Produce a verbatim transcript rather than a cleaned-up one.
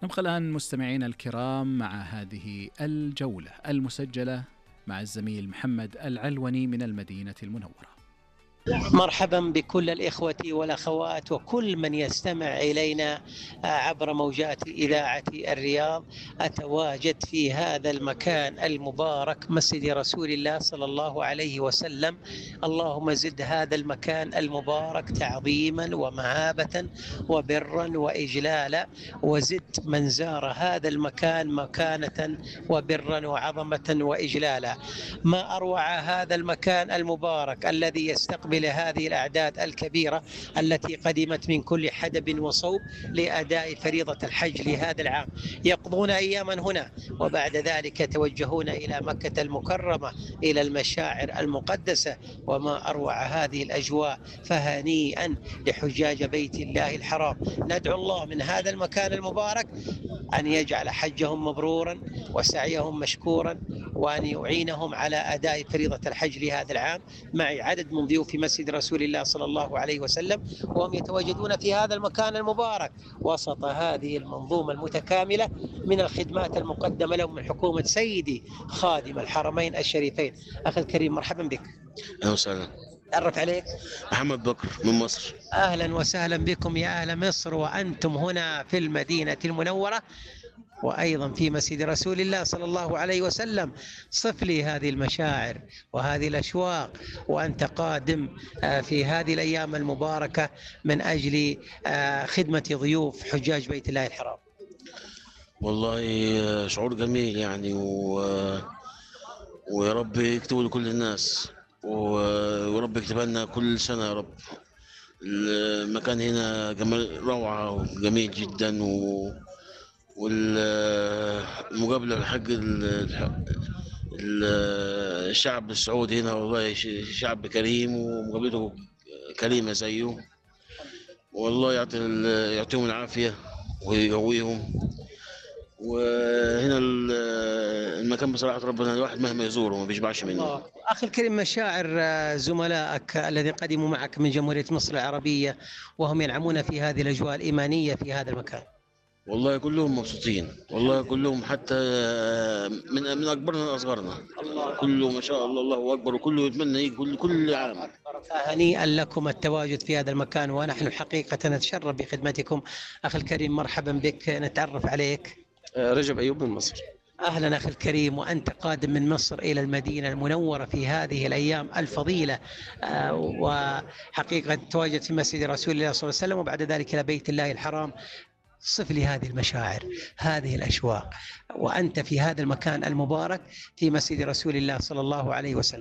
نبقى الآن مستمعينا الكرام مع هذه الجولة المسجلة مع الزميل محمد العلوني من المدينة المنورة. مرحبا بكل الإخوة والأخوات وكل من يستمع إلينا عبر موجات إذاعة الرياض. أتواجد في هذا المكان المبارك مسجد رسول الله صلى الله عليه وسلم. اللهم زد هذا المكان المبارك تعظيما ومهابة وبرا وإجلالا، وزد من زار هذا المكان مكانة وبرا وعظمة وإجلالا. ما أروع هذا المكان المبارك الذي يستقبل هذه الأعداد الكبيرة التي قدمت من كل حدب وصوب لأداء فريضة الحج لهذا العام. يقضون أياما هنا وبعد ذلك يتوجهون إلى مكة المكرمة إلى المشاعر المقدسة. وما أروع هذه الأجواء، فهنيئا لحجاج بيت الله الحرام. ندعو الله من هذا المكان المبارك أن يجعل حجهم مبرورا وسعيهم مشكورا، وأن يعينهم على أداء فريضة الحج لهذا العام. معي عدد من ضيوف مسجد رسول الله صلى الله عليه وسلم، وهم يتواجدون في هذا المكان المبارك وسط هذه المنظومة المتكاملة من الخدمات المقدمة لهم من حكومة سيدي خادم الحرمين الشريفين. أخي الكريم مرحبا بك. أهلا وسهلا. تعرف عليك؟ محمد بكر من مصر. أهلا وسهلا بكم يا أهل مصر، وأنتم هنا في المدينة المنورة وأيضا في مسجد رسول الله صلى الله عليه وسلم. صف لي هذه المشاعر وهذه الأشواق وأنت قادم في هذه الأيام المباركة من أجل خدمة ضيوف حجاج بيت الله الحرام. والله شعور جميل يعني و... ويا رب يكتبه لكل الناس، ورب يكتبها لنا كل سنة يا رب. المكان هنا جمال روعة وجميل جدا، و... والمقابلة لحق الشعب السعودي هنا والله شعب كريم ومقابلته كريمة زيه. والله يعطي يعطيهم العافية ويقويهم. وهنا المكان بصراحة ربنا الواحد مهما يزوره ما بيشبعش منه. أخي الكريم، مشاعر زملائك الذين قدموا معك من جمهورية مصر العربية وهم ينعمون في هذه الأجواء الإيمانية في هذا المكان؟ والله كلهم مبسوطين، والله كلهم حتى من من اكبرنا لاصغرنا كله ما شاء الله الله اكبر، وكله يتمنى يجي كل كل عام. هنيئا لكم التواجد في هذا المكان، ونحن حقيقة نتشرف بخدمتكم. أخي الكريم مرحبا بك، نتعرف عليك. رجب أيوب من مصر. أهلا أخي الكريم، وأنت قادم من مصر إلى المدينة المنورة في هذه الأيام الفضيلة، وحقيقة تواجد في مسجد رسول الله صلى الله عليه وسلم وبعد ذلك إلى بيت الله الحرام. صف لي هذه المشاعر هذه الأشواق وأنت في هذا المكان المبارك في مسجد رسول الله صلى الله عليه وسلم.